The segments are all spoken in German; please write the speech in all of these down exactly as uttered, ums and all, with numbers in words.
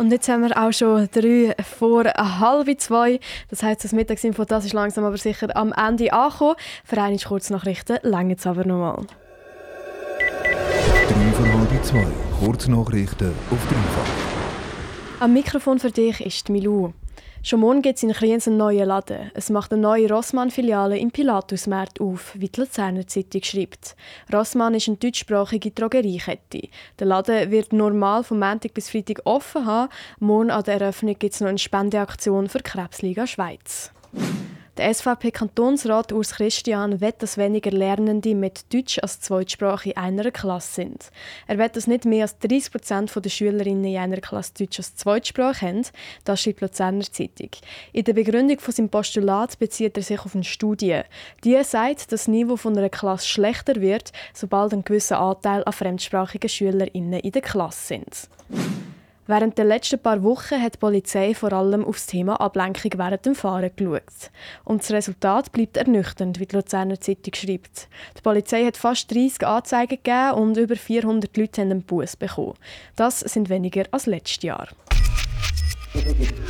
Und jetzt haben wir auch schon drei vor halb zwei. Das heisst, das Mittagsinfo, das ist langsam aber sicher am Ende angekommen. Für einige Kurznachrichten reicht es aber noch mal. drei vor halb zwei. Kurznachrichten auf dreifach. Am Mikrofon für dich ist Milou. Schon morgen gibt es in Kriens einen neuen Laden. Es macht eine neue Rossmann-Filiale im Pilatusmarkt auf, wie die Luzerner Zeitung schreibt. Rossmann ist eine deutschsprachige Drogeriekette. Der Laden wird normal von Montag bis Freitag offen haben. Morgen an der Eröffnung gibt es noch eine Spendeaktion für die Krebsliga Schweiz. Der S V P-Kantonsrat Urs Christian will, dass weniger Lernende mit Deutsch als Zweitsprache in einer Klasse sind. Er will, dass nicht mehr als dreißig Prozent der Schülerinnen in einer Klasse Deutsch als Zweitsprache haben. Das schreibt die Luzerner Zeitung. In der Begründung von seinem Postulat bezieht er sich auf eine Studie. Die sagt, dass das Niveau von einer Klasse schlechter wird, sobald ein gewisser Anteil an fremdsprachigen Schülerinnen in der Klasse sind. Während der letzten paar Wochen hat die Polizei vor allem auf das Thema Ablenkung während dem Fahren geschaut. Und das Resultat bleibt ernüchternd, wie die Luzerner Zeitung schreibt. Die Polizei hat fast dreissig Anzeigen gegeben und über vierhundert Leute haben einen Buss bekommen. Das sind weniger als letztes Jahr. Ich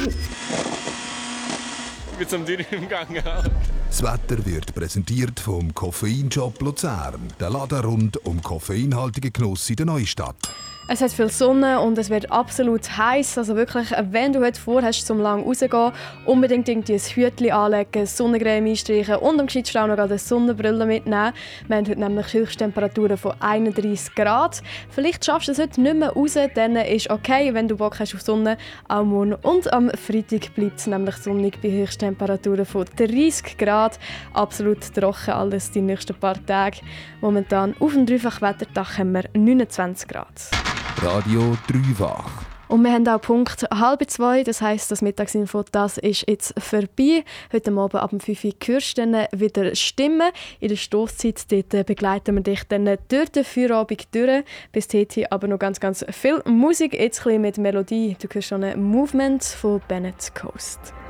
bin zum Tür im Gang. Das Wetter wird präsentiert vom Koffeinshop Luzern. Der Laden rund um koffeinhaltigen Genuss in der Neustadt. Es hat viel Sonne und es wird absolut heiß. Also wirklich, wenn du heute vorhast, zum lang rauszugehen, unbedingt irgendwie ein Hütchen anlegen, Sonnencreme einstreichen und am gescheitsten auch noch eine Sonnenbrille mitnehmen. Wir haben heute nämlich Höchsttemperaturen von einunddreißig Grad. Vielleicht schaffst du es heute nicht mehr raus, dann ist okay, wenn du Bock hast auf Sonne. Auch morgen und am Freitag bleibt es nämlich sonnig bei Höchsttemperaturen von dreißig Grad. Absolut trocken alles die nächsten paar Tage. Momentan auf dem Dreifachwetterdach haben wir neunundzwanzig Grad. Radio Dreifach. Und wir haben auch Punkt halb zwei, das heisst, das Mittagsinfo, das ist jetzt vorbei. Heute Abend ab dem fünf Uhr hörst du dann wieder Stimmen. In der Stosszeit dort begleiten wir dich dann durch den Feierabend durch. Bis dahin aber noch ganz, ganz viel Musik. Jetzt ein bisschen mit Melodie. Du hörst schon ein Movement von Bennett Coast.